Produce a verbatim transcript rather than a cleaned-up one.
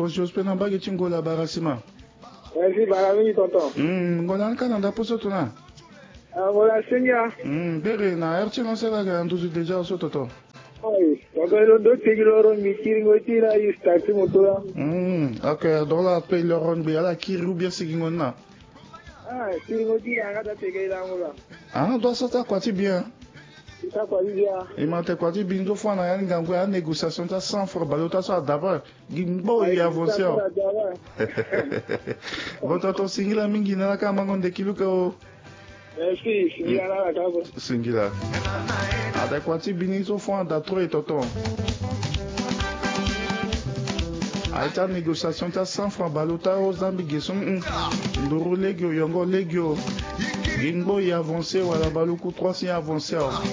poste pe na bagi tingola barasima. Merci barami tonton. Hmm, ngola kana nda poso tuna. Ah voilà senya. Hmm, bere na erti no sela ga nduzu deja so toto. Oi, tonton do tigiloro mi kiringo tira yi stati motora. Hmm, okay, dola pe loron bi ala kiru bi sigingona. Ah, kiringo tira ngata tegela ngola. Ah, do sa ta kwati bien. Ça quoi bien. E ma te kwati bindo fo na yan gango ya négociation ta sans for balota so d'abord. Gimbo y avancer. Votre to singila mingi na ka mangonde kiluko. Merci, singila la kabo. Singila. Ada kwati bini so fo da tro et tonton. Aita négociation ta sans francs balota aux ambigues sont ndoro legio yongo legio Gimbo y avancer wala baluku trois si avancer.